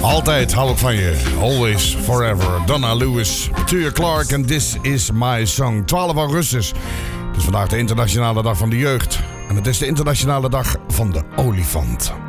Altijd hou ik van je. Always, forever. Donna Lewis, Petula Clark en This Is My Song. 12 augustus. Het is vandaag de internationale dag van de jeugd. En het is de internationale dag van de olifant.